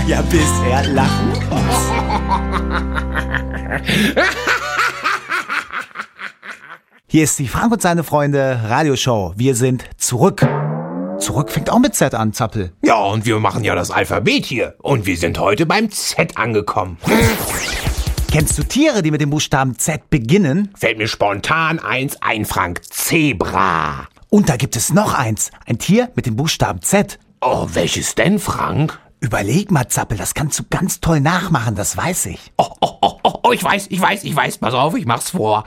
Ja, bisher lachen uns. Hier ist die Frank und seine Freunde Radioshow. Wir sind zurück. Zurück fängt auch mit Z an, Zappel. Ja, und wir machen ja das Alphabet hier. Und wir sind heute beim Z angekommen. Kennst du Tiere, die mit dem Buchstaben Z beginnen? Fällt mir spontan eins ein, Frank. Zebra. Und da gibt es noch eins. Ein Tier mit dem Buchstaben Z. Oh, welches denn, Frank? Überleg mal, Zappel, das kannst du ganz toll nachmachen, das weiß ich. Oh, ich weiß. Pass auf, ich mach's vor.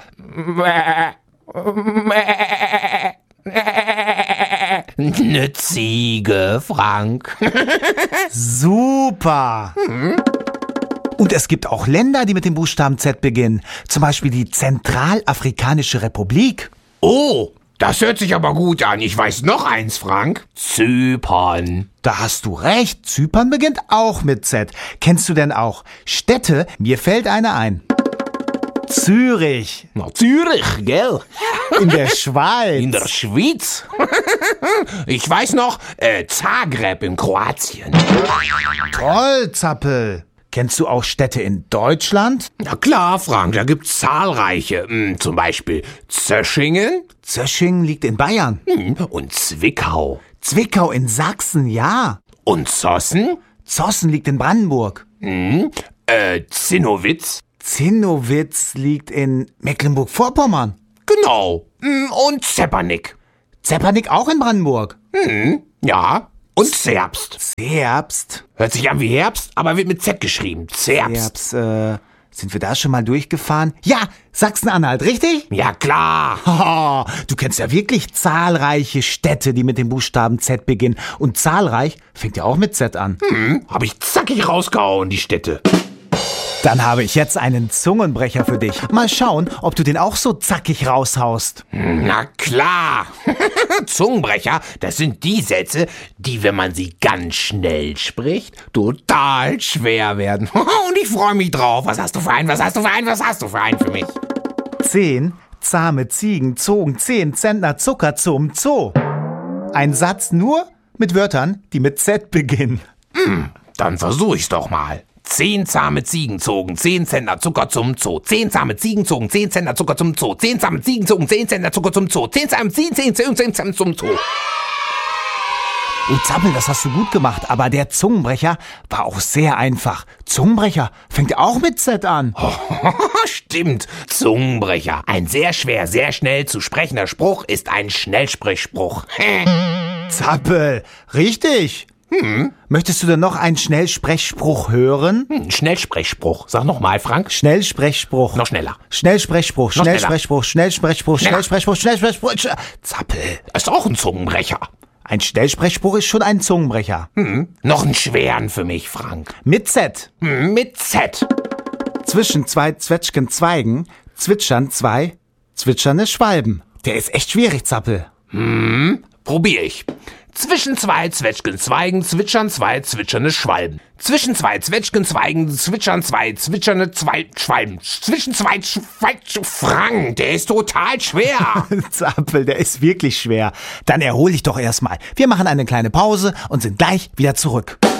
Eine Ziege, Frank. Super. Und es gibt auch Länder, die mit dem Buchstaben Z beginnen. Zum Beispiel die Zentralafrikanische Republik. Oh, das hört sich aber gut an. Ich weiß noch eins, Frank. Zypern. Da hast du recht, Zypern beginnt auch mit Z. Kennst du denn auch Städte? Mir fällt eine ein. Zürich. Na, Zürich, gell? In der Schweiz. In der Schweiz? Ich weiß noch, Zagreb in Kroatien. Toll, Zappel. Kennst du auch Städte in Deutschland? Na klar, Frank, da gibt's zahlreiche. Zum Beispiel Zöschingen. Zöschingen liegt in Bayern. Und Zwickau. Zwickau in Sachsen, ja. Und Zossen. Zossen liegt in Brandenburg. Zinnowitz. Zinnowitz liegt in Mecklenburg-Vorpommern. Genau. Und Zepernick. Zepernick auch in Brandenburg. Ja. Und Zerbst. Zerbst. Hört sich an wie Herbst, aber wird mit Z geschrieben. Zerbst. Sind wir da schon mal durchgefahren? Ja, Sachsen-Anhalt, richtig? Ja, klar. Oh, du kennst ja wirklich zahlreiche Städte, die mit dem Buchstaben Z beginnen. Und zahlreich fängt ja auch mit Z an. Hab ich zackig rausgehauen, die Städte. Dann habe ich jetzt einen Zungenbrecher für dich. Mal schauen, ob du den auch so zackig raushaust. Na klar. Zungenbrecher, das sind die Sätze, die, wenn man sie ganz schnell spricht, total schwer werden. Und ich freue mich drauf. Was hast du für einen für mich? 10 zahme Ziegen zogen 10 Zentner Zucker zum Zoo. Ein Satz nur mit Wörtern, die mit Z beginnen. Dann versuch ich's doch mal. 10 zahme Ziegen zogen 10 Zentner Zucker zum Zoo. 10 zahme Ziegen zogen 10 Zentner Zucker zum Zoo. 10 zahme Ziegen zogen 10 Zentner Zucker zum Zoo. 10 zahme Ziegen 10 Zentner zum Zoo. Oh, Zappel, das hast du gut gemacht, aber der Zungenbrecher war auch sehr einfach. Zungenbrecher fängt auch mit Z an. Stimmt, Zungenbrecher. Ein sehr schwer, sehr schnell zu sprechender Spruch ist ein Schnellsprechspruch. Zappel, richtig. Möchtest du denn noch einen Schnellsprechspruch hören? Schnellsprechspruch. Sag nochmal, Frank. Schnellsprechspruch. Noch schneller. Schnellsprechspruch, Noch schneller. Schnellsprechspruch, Schnellsprechspruch, Schneller. Schnellsprechspruch, Schnellsprechspruch. Zappel. Ist auch ein Zungenbrecher. Ein Schnellsprechspruch ist schon ein Zungenbrecher. Noch einen schweren für mich, Frank. Mit Z. Mit Z. Zwischen zwei Zwetschgenzweigen zwitschern zwei zwitschernde Schwalben. Der ist echt schwierig, Zappel. Probier ich. Zwischen zwei Zwetschgenzweigen zwitschern zwei zwitschernde Schwalben. Zwischen zwei Zwetschgenzweigen zwitschern zwei zwitschernde Schwalben. Zwischen zwei Frank, der ist total schwer. Zappel, der ist wirklich schwer. Dann erhol dich doch erstmal. Wir machen eine kleine Pause und sind gleich wieder zurück.